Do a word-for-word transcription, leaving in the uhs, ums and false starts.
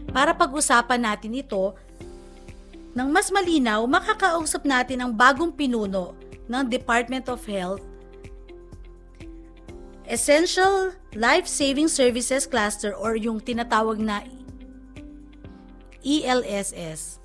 Para pag-usapan natin ito, nang mas malinaw, makakausap natin ang bagong pinuno ng Department of Health, Essential Life Saving Services Cluster or yung tinatawag na E L S S.